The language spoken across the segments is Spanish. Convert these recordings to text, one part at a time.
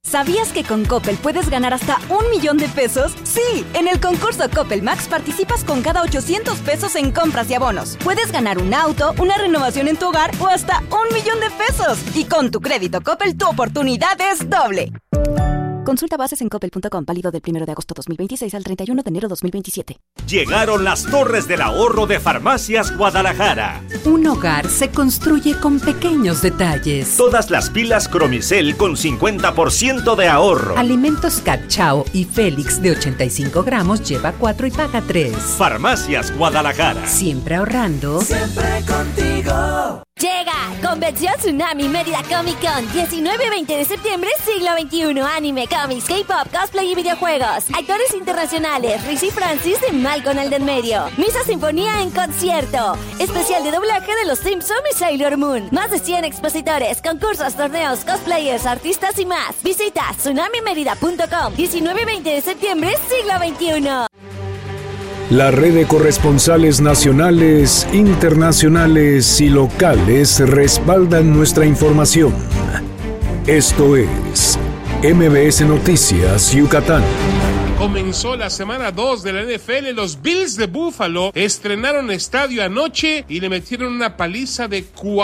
¿Sabías que con Coppel puedes ganar hasta 1 millón de pesos? Sí, en el concurso Coppel Max participas con cada 800 pesos en compras y abonos. Puedes ganar un auto, una renovación en tu hogar o hasta 1 millón de pesos. Y con tu crédito Coppel, tu oportunidad es doble. Consulta bases en coppel.com, válido del 1 de agosto 2026 al 31 de enero 2027. Llegaron las torres del ahorro de Farmacias Guadalajara. Un hogar se construye con pequeños detalles. Todas las pilas Cromicel con 50% de ahorro. Alimentos Cachao y Félix de 85 gramos lleva 4 y paga 3. Farmacias Guadalajara. Siempre ahorrando. Siempre contigo. Llega Convención Tsunami Mérida Comic Con 19-20 de septiembre, siglo XXI. Anime, cómics, K-pop, cosplay y videojuegos. Actores internacionales, Rizzy Francis de Malcolm el del Medio. Misa Sinfonía en concierto. Especial de doblaje de Los Simpsons y Sailor Moon. Más de 100 expositores, concursos, torneos, cosplayers, artistas y más. Visita tsunamimerida.com. 19-20 de septiembre, siglo XXI. La red de corresponsales nacionales, internacionales y locales respaldan nuestra información. Esto es MBS Noticias Yucatán. Comenzó la semana 2 de la NFL. Los Bills de Buffalo estrenaron estadio anoche y le metieron una paliza de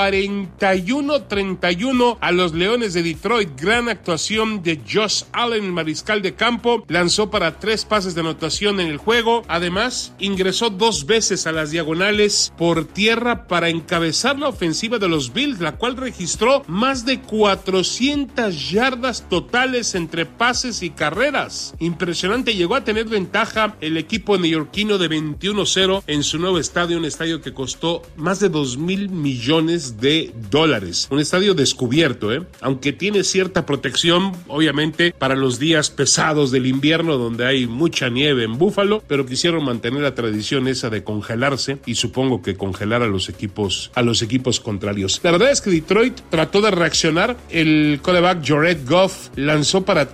41-31 a los Leones de Detroit. Gran actuación de Josh Allen, mariscal de campo. Lanzó para 3 pases de anotación en el juego. Además, ingresó 2 veces a las diagonales por tierra para encabezar la ofensiva de los Bills, la cual registró más de 400 yardas totales entre pases y carreras. Impresionante. Llegó a tener ventaja el equipo neoyorquino de 21-0 en su nuevo estadio, un estadio que costó más de $2,000 millones. Un estadio descubierto, aunque tiene cierta protección, obviamente, para los días pesados del invierno, donde hay mucha nieve en Búfalo, pero quisieron mantener la tradición esa de congelarse y supongo que congelar a los equipos contrarios. La verdad es que Detroit trató de reaccionar. El quarterback Jared Goff lanzó para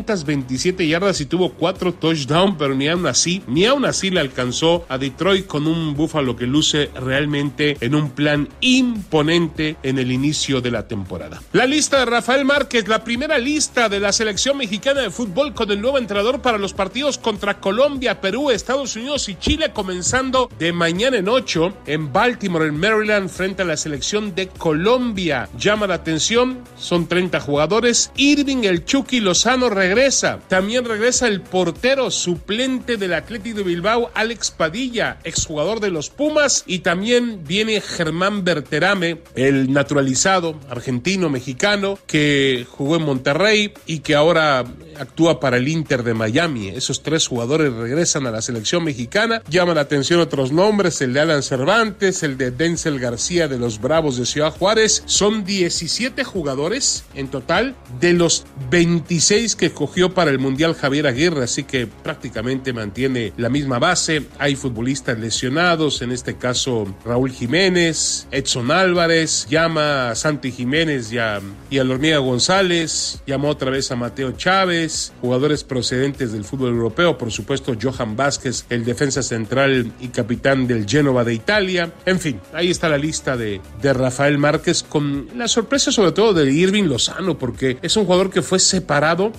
327 yardas y tuvo 4 touchdowns, pero ni aún así le alcanzó a Detroit, con un Buffalo que luce realmente en un plan imponente en el inicio de la temporada. La lista de Rafael Márquez, la primera lista de la selección mexicana de fútbol con el nuevo entrenador para los partidos contra Colombia, Perú, Estados Unidos y Chile, comenzando de mañana en 8 en Baltimore, en Maryland, frente a la selección de Colombia. Llama la atención, son 30 jugadores. Irving el Chucky Lozano regresa. También regresa el portero suplente del Atlético de Bilbao, Alex Padilla, exjugador de los Pumas, y también viene Germán Berterame, el naturalizado argentino-mexicano que jugó en Monterrey y que ahora actúa para el Inter de Miami. Esos 3 jugadores regresan a la selección mexicana. Llama la atención otros nombres, el de Alan Cervantes, el de Denzel García de los Bravos de Ciudad Juárez. Son 17 jugadores en total de los 26 que cogió para el Mundial Javier Aguirre, así que prácticamente mantiene la misma base. Hay futbolistas lesionados, en este caso Raúl Jiménez, Edson Álvarez, llama a Santi Jiménez y a Hormiga González, llamó otra vez a Mateo Chávez, jugadores procedentes del fútbol europeo, por supuesto Johan Vázquez, el defensa central y capitán del Génova de Italia. En fin, ahí está la lista de Rafael Márquez, con la sorpresa sobre todo de Irving Lozano, porque es un jugador que fue separado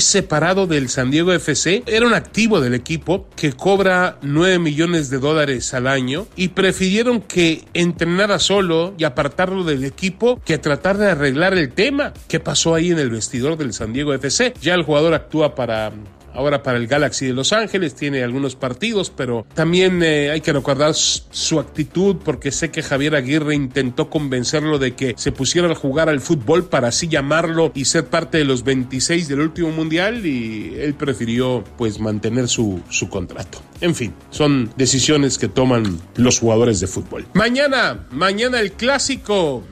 del San Diego FC. Era un activo del equipo que cobra $9 millones al año y prefirieron que entrenara solo y apartarlo del equipo que tratar de arreglar el tema que pasó ahí en el vestidor del San Diego FC. Ya el jugador actúa ahora para el Galaxy de Los Ángeles, tiene algunos partidos, pero también hay que recordar su actitud, porque sé que Javier Aguirre intentó convencerlo de que se pusiera a jugar al fútbol para así llamarlo y ser parte de los 26 del último mundial, y él prefirió pues mantener su contrato. En fin, son decisiones que toman los jugadores de fútbol. Mañana el clásico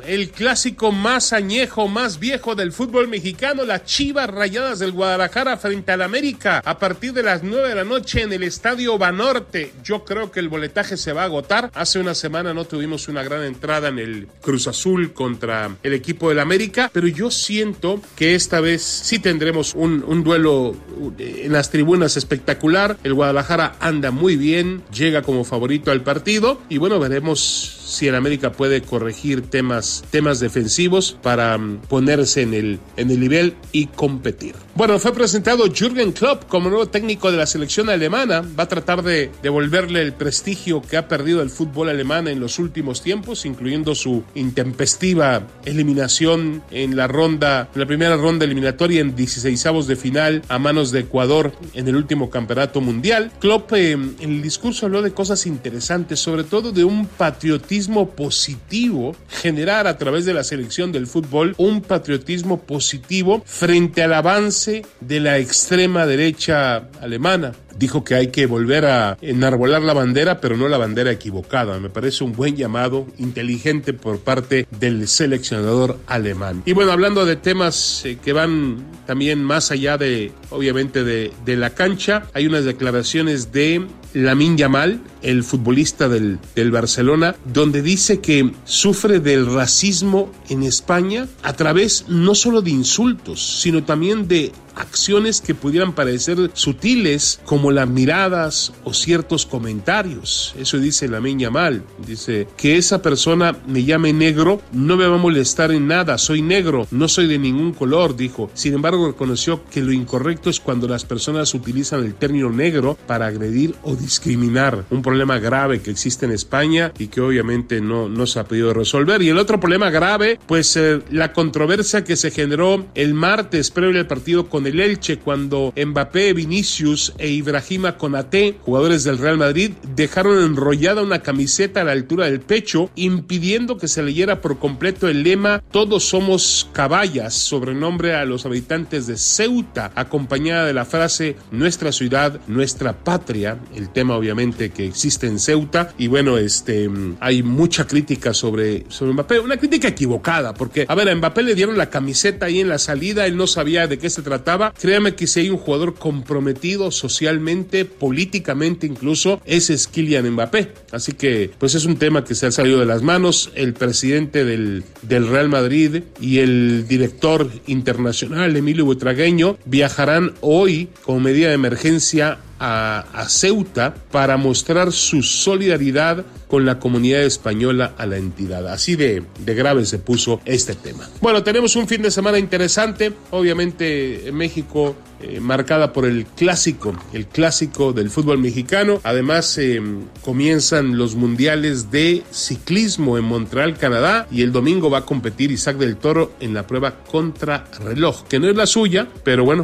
más añejo, más viejo del fútbol mexicano, las Chivas Rayadas del Guadalajara frente al América, a partir de las 9 de la noche en el Estadio Banorte. Yo creo que el boletaje se va a agotar. Hace una semana no tuvimos una gran entrada en el Cruz Azul contra el equipo del América, pero yo siento que esta vez sí tendremos un duelo en las tribunas espectacular. El Guadalajara anda muy bien, llega como favorito al partido y bueno, veremos si el América puede corregir temas defensivos para ponerse en el nivel y competir. Bueno, fue presentado Jürgen Klopp como nuevo técnico de la selección alemana. Va a tratar de devolverle el prestigio que ha perdido el fútbol alemán en los últimos tiempos, incluyendo su intempestiva eliminación en la primera ronda eliminatoria en 16avos de final a manos de Ecuador en el último campeonato mundial. Klopp en el discurso habló de cosas interesantes, sobre todo de un patriotismo positivo, generar a través de la selección del fútbol un patriotismo positivo frente al avance de la extrema derecha alemana. Dijo que hay que volver a enarbolar la bandera, pero no la bandera equivocada. Me parece un buen llamado, inteligente por parte del seleccionador alemán. Y bueno, hablando de temas que van también más allá obviamente de la cancha, hay unas declaraciones de Lamine Yamal, el futbolista del Barcelona, donde dice que sufre del racismo en España a través no solo de insultos, sino también de acciones que pudieran parecer sutiles, como las miradas o ciertos comentarios. Eso dice Lamine Yamal. Dice que esa persona me llame negro, no me va a molestar en nada, soy negro, no soy de ningún color, dijo. Sin embargo, reconoció que lo incorrecto es cuando las personas utilizan el término negro para agredir o discriminar. Un problema grave que existe en España y que obviamente no se ha podido resolver. Y el otro problema grave, pues la controversia que se generó el martes previo al partido con el Elche, cuando Mbappé, Vinicius e Ibrahima Konaté, jugadores del Real Madrid, dejaron enrollada una camiseta a la altura del pecho, impidiendo que se leyera por completo el lema "Todos somos caballas", sobrenombre a los habitantes de Ceuta, acompañada de la frase "Nuestra ciudad, nuestra patria", el tema obviamente que existe en Ceuta. Y bueno, hay mucha crítica sobre Mbappé, una crítica equivocada, porque a Mbappé le dieron la camiseta ahí en la salida, él no sabía de qué se trataba. Créame que si hay un jugador comprometido socialmente, políticamente incluso, ese es Kylian Mbappé. Así que pues es un tema que se ha salido de las manos. El presidente del Real Madrid y el director internacional Emilio Butragueño viajarán hoy como medida de emergencia a Ceuta para mostrar su solidaridad con la comunidad española a la entidad. Así de grave se puso este tema. Bueno, tenemos un fin de semana interesante, obviamente en México marcada por el clásico del fútbol mexicano. Además comienzan los mundiales de ciclismo en Montreal, Canadá, y el domingo va a competir Isaac del Toro en la prueba contrarreloj, que no es la suya, pero bueno,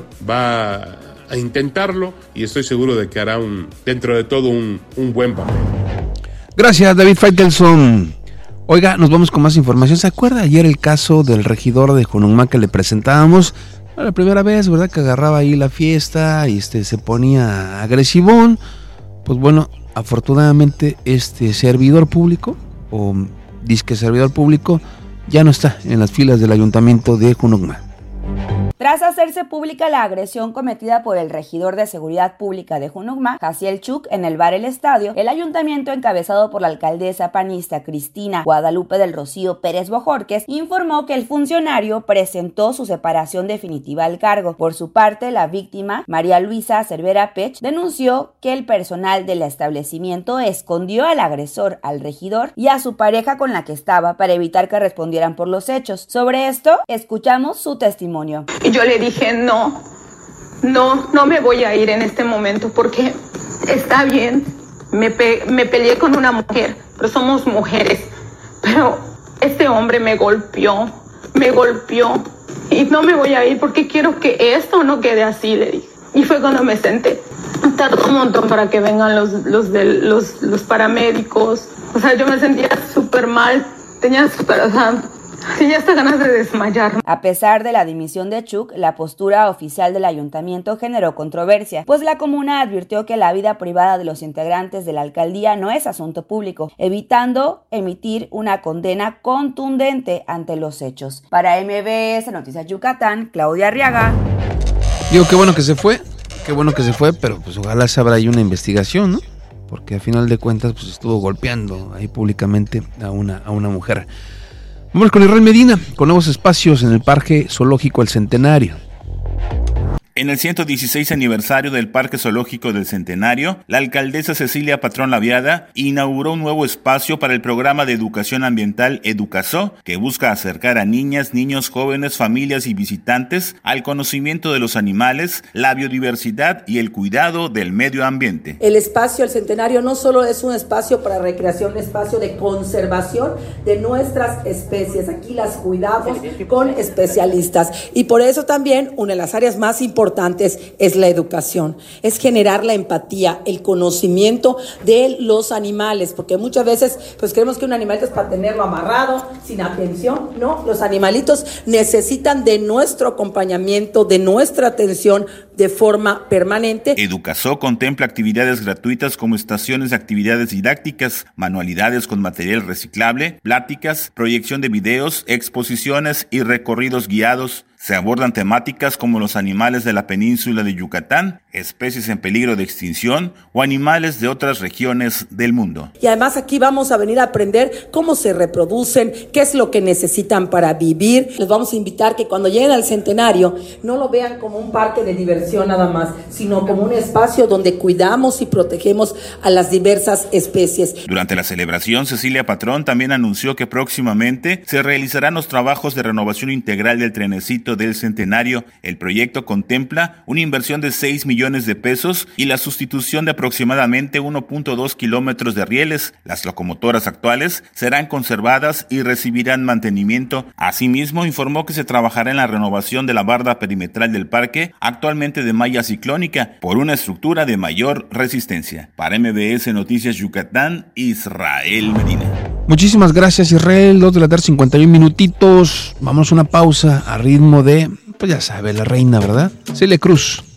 va a intentarlo y estoy seguro de que hará dentro de todo un buen papel. Gracias, David Faitelson. Oiga, nos vamos con más información. ¿Se acuerda ayer el caso del regidor de Jonugma que le presentábamos? La primera vez, ¿verdad? Que agarraba ahí la fiesta y se ponía agresivón. Pues bueno, afortunadamente este servidor público, o disque servidor público, ya no está en las filas del ayuntamiento de Jonugma. Tras hacerse pública la agresión cometida por el regidor de Seguridad Pública de Jonugma, Jaciel Chuk, en el bar El Estadio, el ayuntamiento, encabezado por la alcaldesa panista Cristina Guadalupe del Rocío Pérez Bojorquez, informó que el funcionario presentó su separación definitiva al cargo. Por su parte, la víctima, María Luisa Cervera Pech, denunció que el personal del establecimiento escondió al agresor, al regidor y a su pareja con la que estaba para evitar que respondieran por los hechos. Sobre esto, escuchamos su testimonio. Y yo le dije, no me voy a ir en este momento porque está bien, me peleé con una mujer, pero somos mujeres, pero este hombre me golpeó y no me voy a ir porque quiero que esto no quede así, le dije. Y fue cuando me senté. Tardó un montón para que vengan los paramédicos. O sea, yo me sentía súper mal, tenía hasta ganas de desmayar. A pesar de la dimisión de Chuk, la postura oficial del ayuntamiento generó controversia, pues la comuna advirtió que la vida privada de los integrantes de la alcaldía no es asunto público, evitando emitir una condena contundente ante los hechos. Para MBS Noticias Yucatán, Claudia Arriaga. Digo, qué bueno que se fue, pero pues ojalá se abra ahí una investigación, ¿no? Porque a final de cuentas pues estuvo golpeando ahí públicamente a una mujer. Vamos con Israel Medina, con nuevos espacios en el Parque Zoológico El Centenario. En el 116 aniversario del Parque Zoológico del Centenario, la alcaldesa Cecilia Patrón Laviada inauguró un nuevo espacio para el programa de educación ambiental Educazoo, que busca acercar a niñas, niños, jóvenes, familias y visitantes al conocimiento de los animales, la biodiversidad y el cuidado del medio ambiente. El espacio del Centenario no solo es un espacio para recreación, un espacio de conservación de nuestras especies. Aquí las cuidamos con especialistas y por eso también una de las áreas más importantes es la educación, es generar la empatía, el conocimiento de los animales, porque muchas veces pues creemos que un animalito es para tenerlo amarrado, sin atención. No, los animalitos necesitan de nuestro acompañamiento, de nuestra atención de forma permanente. Educazoo contempla actividades gratuitas como estaciones de actividades didácticas, manualidades con material reciclable, pláticas, proyección de videos, exposiciones y recorridos guiados. Se abordan temáticas como los animales de la península de Yucatán, especies en peligro de extinción o animales de otras regiones del mundo. Y además aquí vamos a venir a aprender cómo se reproducen, qué es lo que necesitan para vivir. Les vamos a invitar que cuando lleguen al Centenario no lo vean como un parque de diversión nada más, sino como un espacio donde cuidamos y protegemos a las diversas especies. Durante la celebración, Cecilia Patrón también anunció que próximamente se realizarán los trabajos de renovación integral del trenecito del Centenario. El proyecto contempla una inversión de 6 millones de pesos y la sustitución de aproximadamente 1.2 kilómetros de rieles. Las locomotoras actuales serán conservadas y recibirán mantenimiento. Asimismo, informó que se trabajará en la renovación de la barda perimetral del parque, actualmente de malla ciclónica, por una estructura de mayor resistencia. Para MBS Noticias Yucatán, Israel Medina. Muchísimas gracias, Israel. 2:51 minutitos. Vamos a una pausa a ritmo de, pues ya sabe, la reina, ¿verdad? Celia Cruz.